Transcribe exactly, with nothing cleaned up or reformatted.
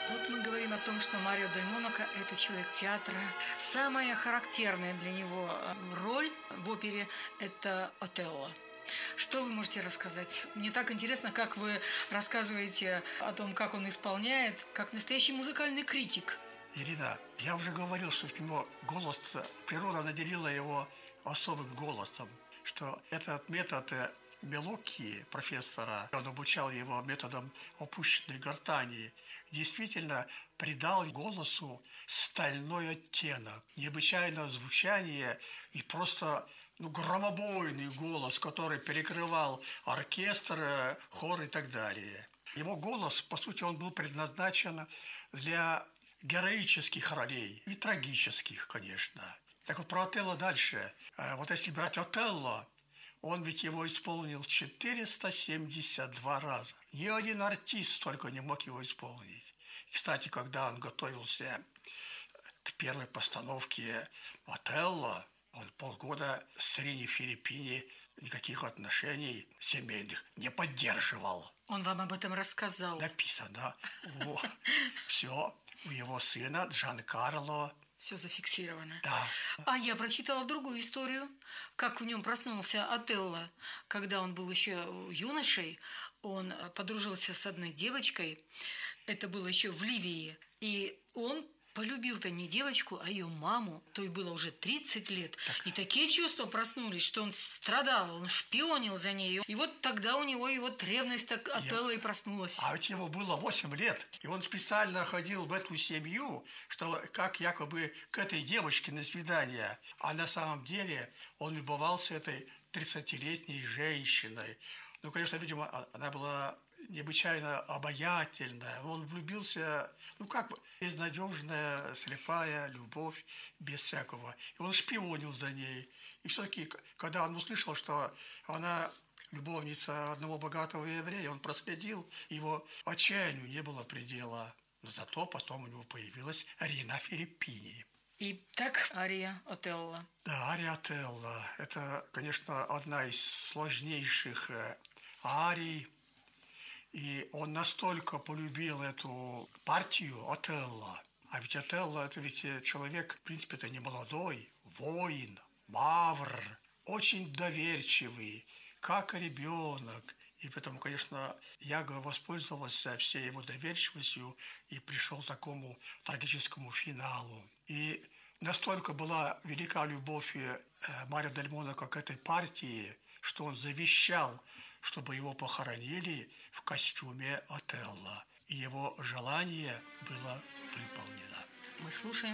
Вот мы говорим о том, что Марио Дель Монако – это человек театра. Самая характерная для него э, роль в опере – это Отелло. Что вы можете рассказать? Мне так интересно, как вы рассказываете о том, как он исполняет, как настоящий музыкальный критик. Ирина, я уже говорил, что у него голос, природа наделила его особым голосом, что этот метод э, Мелокки, профессора, он обучал его методом опущенной гортани, действительно придал голосу стальной оттенок, необычайное звучание и просто ну, громобойный голос, который перекрывал оркестр, э, хор и так далее. Его голос, по сути, он был предназначен для героических ролей и трагических, конечно. Так вот, про Отелло дальше. Вот если брать Отелло, он ведь его исполнил четыреста семьдесят два раза. Ни один артист только не мог его исполнить. Кстати, когда он готовился к первой постановке Отелло, он полгода с Рини Филиппини никаких отношений семейных не поддерживал. Он вам об этом рассказал. Написано. Все. У его сына Джанкарло. Все зафиксировано. Да. А я прочитала другую историю, как в нем проснулся Отелло. Когда он был еще юношей, он подружился с одной девочкой. Это было еще в Ливии. И он полюбил-то не девочку, а ее маму. Той было уже тридцать лет. Так. И такие чувства проснулись, что он страдал, он шпионил за ней. И вот тогда у него и вот ревность так Отелло и проснулась. А ведь ему было восемь лет. И он специально ходил в эту семью, что как якобы к этой девочке на свидание. А на самом деле он любовался этой тридцатилетней женщиной. Ну, конечно, видимо, она была необычайно обаятельная. Он влюбился, ну как, безнадежная, слепая любовь, без всякого. И он шпионил за ней. И все-таки, когда он услышал, что она любовница одного богатого еврея, он проследил, его отчаянию не было предела. Но зато потом у него появилась Рина Филиппини. И так ария Отелло. Да, ария Отелло. Это, конечно, одна из сложнейших арий. И он настолько полюбил эту партию Отелло. А ведь Отелло – это ведь человек, в принципе, это не молодой, воин, мавр, очень доверчивый, как ребенок. И поэтому, конечно, Яго воспользовался всей его доверчивостью и пришел к такому трагическому финалу. И настолько была велика любовь Марио Дель Монако к этой партии, что он завещал, чтобы его похоронили в костюме Отелло. И его желание было выполнено. Мы слушаем